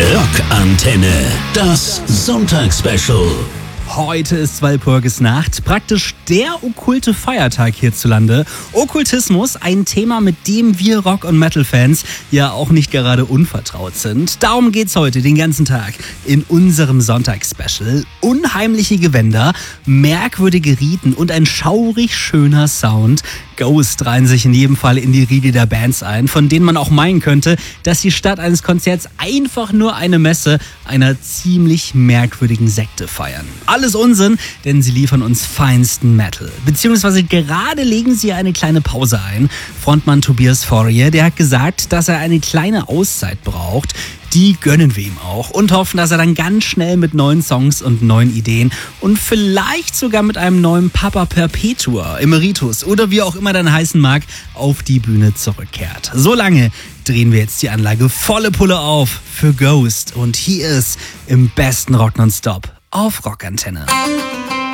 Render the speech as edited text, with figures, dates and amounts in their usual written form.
Rockantenne, das Sonntagsspecial. Heute ist Walpurgisnacht, praktisch der okkulte Feiertag hierzulande. Okkultismus, ein Thema, mit dem wir Rock- und Metal-Fans ja auch nicht gerade unvertraut sind. Darum geht's heute den ganzen Tag in unserem Sonntagsspecial. Unheimliche Gewänder, merkwürdige Riten und ein schaurig schöner Sound. Ghost reihen sich in jedem Fall in die Riege der Bands ein, von denen man auch meinen könnte, dass sie statt eines Konzerts einfach nur eine Messe einer ziemlich merkwürdigen Sekte feiern. Alles Unsinn, denn sie liefern uns feinsten Metal. Beziehungsweise gerade legen sie eine kleine Pause ein. Frontmann Tobias Forge, der hat gesagt, dass er eine kleine Auszeit braucht. Die gönnen wir ihm auch und hoffen, dass er dann ganz schnell mit neuen Songs und neuen Ideen und vielleicht sogar mit einem neuen Papa Perpetua, Emeritus oder wie auch immer dann heißen mag, auf die Bühne zurückkehrt. Solange drehen wir jetzt die Anlage volle Pulle auf für Ghost und hier ist im besten Rock nonstop auf Rockantenne.